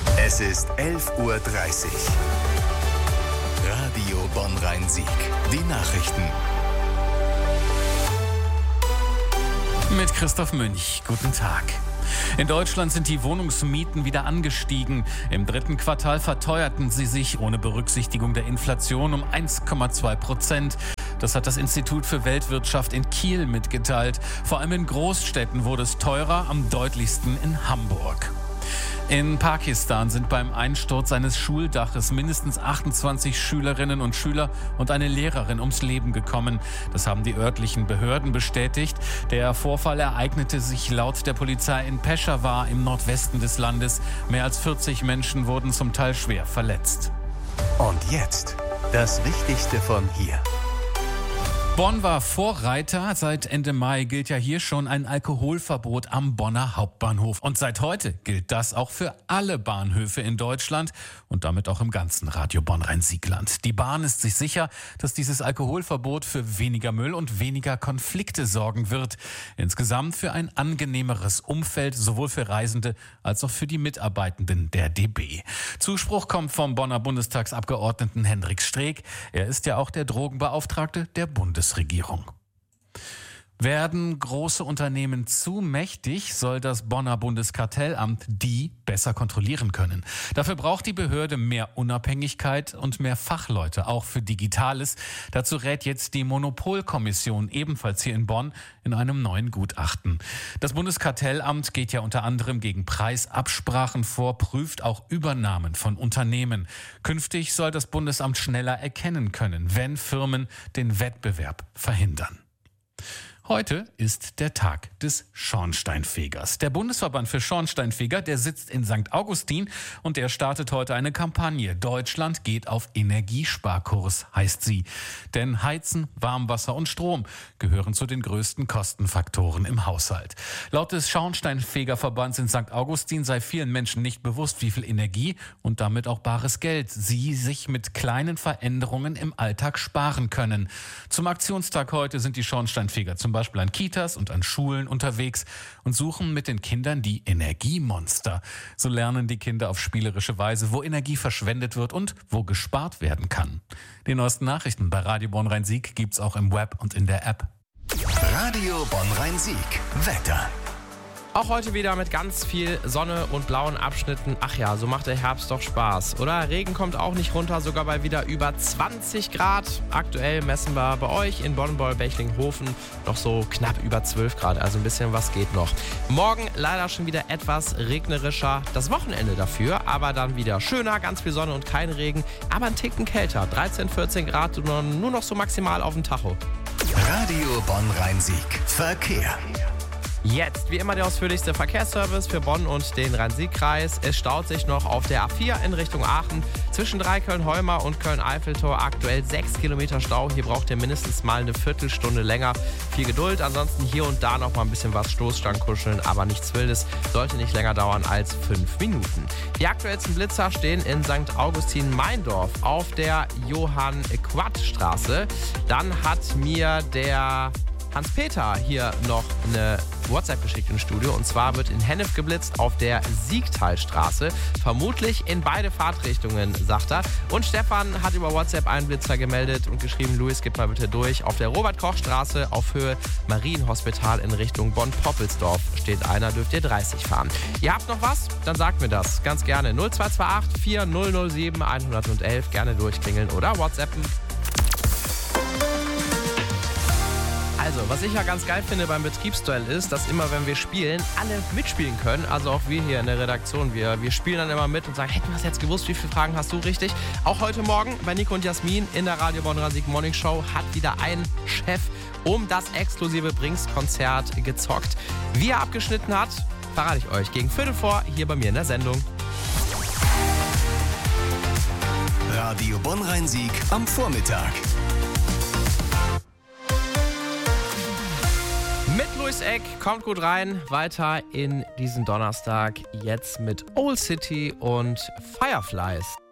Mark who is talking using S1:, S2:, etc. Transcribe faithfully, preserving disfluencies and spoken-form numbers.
S1: Es ist elf Uhr dreißig. Radio Bonn-Rhein-Sieg. Die Nachrichten.
S2: Mit Christoph Münch. Guten Tag. In Deutschland sind die Wohnungsmieten wieder angestiegen. Im dritten Quartal verteuerten sie sich ohne Berücksichtigung der Inflation um eins Komma zwei Prozent. Das hat das Institut für Weltwirtschaft in Kiel mitgeteilt. Vor allem in Großstädten wurde es teurer, am deutlichsten in Hamburg. In Pakistan sind beim Einsturz eines Schuldaches mindestens achtundzwanzig Schülerinnen und Schüler und eine Lehrerin ums Leben gekommen. Das haben die örtlichen Behörden bestätigt. Der Vorfall ereignete sich laut der Polizei in Peschawar im Nordwesten des Landes. Mehr als vierzig Menschen wurden zum Teil schwer verletzt.
S1: Und jetzt das Wichtigste von hier.
S2: Bonn war Vorreiter. Seit Ende Mai gilt ja hier schon ein Alkoholverbot am Bonner Hauptbahnhof. Und seit heute gilt das auch für alle Bahnhöfe in Deutschland und damit auch im ganzen Radio Bonn-Rhein-Siegland. Die Bahn ist sich sicher, dass dieses Alkoholverbot für weniger Müll und weniger Konflikte sorgen wird. Insgesamt für ein angenehmeres Umfeld, sowohl für Reisende als auch für die Mitarbeitenden der D B. Zuspruch kommt vom Bonner Bundestagsabgeordneten Hendrik Streeck. Er ist ja auch der Drogenbeauftragte der Bundesregierung. Regierung. Werden große Unternehmen zu mächtig, soll das Bonner Bundeskartellamt die besser kontrollieren können. Dafür braucht die Behörde mehr Unabhängigkeit und mehr Fachleute, auch für Digitales. Dazu rät jetzt die Monopolkommission, ebenfalls hier in Bonn, in einem neuen Gutachten. Das Bundeskartellamt geht ja unter anderem gegen Preisabsprachen vor, prüft auch Übernahmen von Unternehmen. Künftig soll das Bundesamt schneller erkennen können, wenn Firmen den Wettbewerb verhindern. Heute ist der Tag des Schornsteinfegers. Der Bundesverband für Schornsteinfeger, der sitzt in Sankt Augustin und der startet heute eine Kampagne. Deutschland geht auf Energiesparkurs, heißt sie. Denn Heizen, Warmwasser und Strom gehören zu den größten Kostenfaktoren im Haushalt. Laut des Schornsteinfegerverbands in Sankt Augustin sei vielen Menschen nicht bewusst, wie viel Energie und damit auch bares Geld sie sich mit kleinen Veränderungen im Alltag sparen können. Zum Aktionstag heute sind die Schornsteinfeger zum Beispiel an Kitas und an Schulen unterwegs und suchen mit den Kindern die Energiemonster. So lernen die Kinder auf spielerische Weise, wo Energie verschwendet wird und wo gespart werden kann. Die neuesten Nachrichten bei Radio Bonn-Rhein-Sieg gibt's auch im Web und in der App.
S1: Radio Bonn-Rhein-Sieg. Wetter.
S3: Auch heute wieder mit ganz viel Sonne und blauen Abschnitten. Ach ja, so macht der Herbst doch Spaß, oder? Regen kommt auch nicht runter, sogar bei wieder über zwanzig Grad. Aktuell messen wir bei euch in Bonn-Boll-Bechlinghofen noch so knapp über zwölf Grad, also ein bisschen was geht noch. Morgen leider schon wieder etwas regnerischer. Das Wochenende dafür, aber dann wieder schöner, ganz viel Sonne und kein Regen, aber ein Ticken kälter. dreizehn, vierzehn Grad, nur noch so maximal auf dem Tacho.
S1: Radio Bonn-Rhein-Sieg. Verkehr.
S3: Jetzt, wie immer, der ausführlichste Verkehrsservice für Bonn und den Rhein-Sieg-Kreis. Es staut sich noch auf der A vier in Richtung Aachen. Zwischen Dreiköln-Heumar und Köln-Eiffeltor aktuell sechs Kilometer Stau. Hier braucht ihr mindestens mal eine Viertelstunde länger. Viel Geduld. Ansonsten hier und da noch mal ein bisschen was Stoßstangenkuscheln, aber nichts Wildes. Sollte nicht länger dauern als fünf Minuten. Die aktuellsten Blitzer stehen in Sankt Augustin-Meindorf auf der Johann-Quadt-Straße. Dann hat mir der Hans-Peter hier noch eine WhatsApp geschickt ins Studio. Und zwar wird in Hennef geblitzt auf der Siegtalstraße. Vermutlich in beide Fahrtrichtungen, sagt er. Und Stefan hat über WhatsApp einen Blitzer gemeldet und geschrieben, Luis, gib mal bitte durch. Auf der Robert-Koch-Straße auf Höhe Marienhospital in Richtung Bonn-Poppelsdorf steht einer, dürft ihr dreißig fahren. Ihr habt noch was? Dann sagt mir das ganz gerne. null zwei zwei acht vier null null sieben eins eins eins. Gerne durchklingeln oder WhatsAppen. Also, was ich ja ganz geil finde beim Betriebsduell ist, dass immer, wenn wir spielen, alle mitspielen können. Also auch wir hier in der Redaktion. Wir, wir spielen dann immer mit und sagen, hätten wir es jetzt gewusst, wie viele Fragen hast du richtig? Auch heute Morgen bei Nico und Jasmin in der Radio Bonn-Rhein-Sieg Morning Show hat wieder ein Chef um das exklusive Brinks-Konzert gezockt. Wie er abgeschnitten hat, verrate ich euch gegen Viertel vor hier bei mir in der Sendung.
S1: Radio Bonn-Rhein-Sieg am Vormittag.
S3: Mit Luis Eck, kommt gut rein, weiter in diesen Donnerstag, jetzt mit Old City und Fireflies.